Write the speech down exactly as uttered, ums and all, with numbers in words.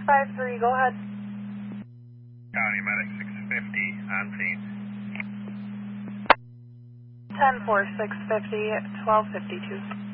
five three, go ahead. County Medic six fifty, on scene. ten four, six fifty, twelve fifty-two.